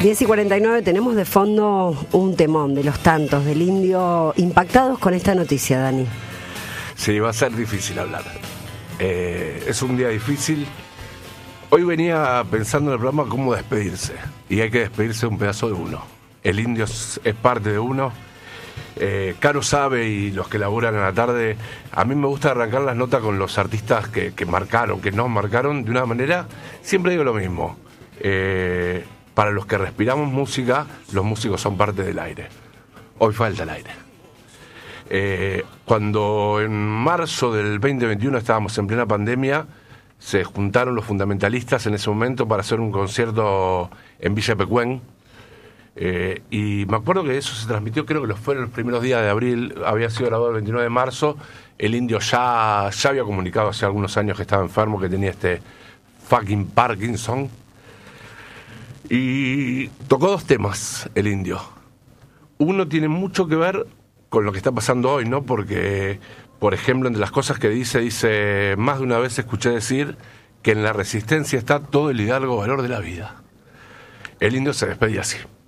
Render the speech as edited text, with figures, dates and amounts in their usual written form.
10:49, tenemos de fondo un temón de los tantos del Indio impactados con esta noticia, Dani. Sí, va a ser difícil hablar. Es un día difícil. Hoy venía pensando en el programa cómo despedirse. Y hay que despedirse de un pedazo de uno. El Indio es parte de uno. Caro sabe, y los que laburan a la tarde, a mí me gusta arrancar las notas con los artistas que marcaron, que nos marcaron de una manera. Siempre digo lo mismo. Para los que respiramos música, los músicos son parte del aire. Hoy falta el aire. Cuando en marzo del 2021 estábamos en plena pandemia, se juntaron los fundamentalistas en ese momento para hacer un concierto en Villa Pecuén. Y me acuerdo que eso se transmitió, creo que fueron los primeros días de abril, había sido grabado el 29 de marzo. El Indio ya había comunicado hace algunos años que estaba enfermo, que tenía fucking Parkinson. Y tocó dos temas el Indio. Uno tiene mucho que ver con lo que está pasando hoy, ¿no? Porque, por ejemplo, entre las cosas que dice, más de una vez escuché decir que en la resistencia está todo el hidalgo valor de la vida. El Indio se despedía así.